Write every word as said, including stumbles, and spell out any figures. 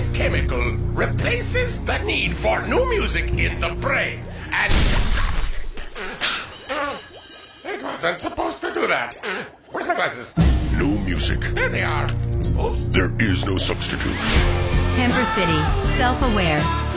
This chemical replaces the need for new music in the brain. And... It wasn't supposed to do that. Where's my glasses? No music. There they are. Oops. There is no substitute. Temper City, self-aware.